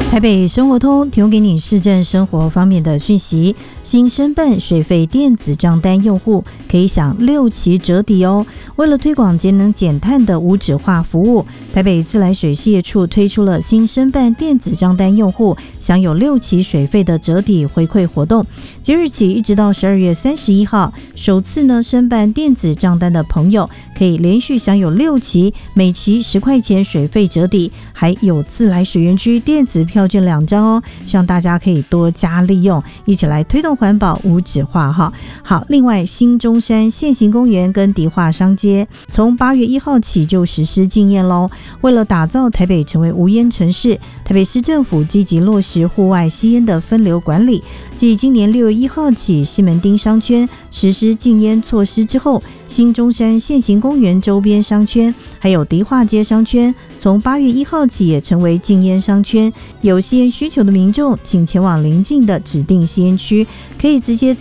台北生活通提供给你市政生活方面的讯息，新申办水费电子账单用户可以享6期折抵哦。为了推广节能减碳的无纸化服务，台北自来水事业处推出了新申办电子账单用户享有6期水费的折抵回馈活动，即日起一直到12月31号，首次呢申办电子账单的朋友可以连续享有6期，每期10块钱水费折抵，还有自来水园区电子票券2张哦，希望大家可以多加利用，一起来推动环保无纸化哈。好，另外新中山现行公园跟迪化商街从8月1号起就实施禁烟喽。为了打造台北成为无烟城市，台北市政府积极落实户外吸烟的分流管理，继今年6月1号起西门町商圈实施禁烟措施之后，新中山现行公园周边商圈还有迪化街商圈从8月1号起也成为禁烟商圈，有吸烟需求的民众请前往邻近的指定吸烟区，可以直接